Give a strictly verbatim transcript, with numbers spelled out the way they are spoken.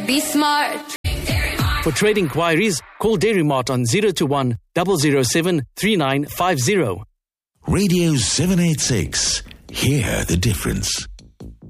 Be smart. For trade inquiries, call Dairy Mart on zero two one, zero zero seven, three nine five zero. Radio seven eighty-six. Hear the difference.